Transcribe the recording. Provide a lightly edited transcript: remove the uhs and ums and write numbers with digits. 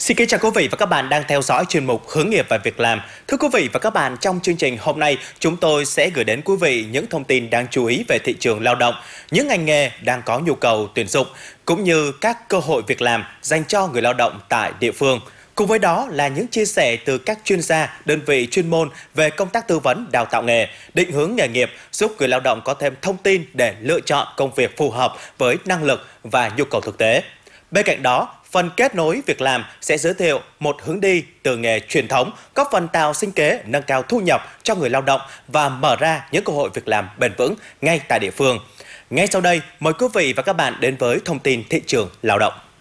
Xin kính chào quý vị và các bạn đang theo dõi chuyên mục Hướng nghiệp và việc làm. Thưa quý vị và các bạn, trong chương trình hôm nay, chúng tôi sẽ gửi đến quý vị những thông tin đáng chú ý về thị trường lao động, những ngành nghề đang có nhu cầu tuyển dụng, cũng như các cơ hội việc làm dành cho người lao động tại địa phương. Cùng với đó là những chia sẻ từ các chuyên gia, đơn vị chuyên môn về công tác tư vấn đào tạo nghề, định hướng nghề nghiệp, giúp người lao động có thêm thông tin để lựa chọn công việc phù hợp với năng lực và nhu cầu thực tế. Bên cạnh đó, phần kết nối việc làm sẽ giới thiệu một hướng đi từ nghề truyền thống, góp phần tạo sinh kế, nâng cao thu nhập cho người lao động và mở ra những cơ hội việc làm bền vững ngay tại địa phương. Ngay sau đây, mời quý vị và các bạn đến với thông tin thị trường lao động.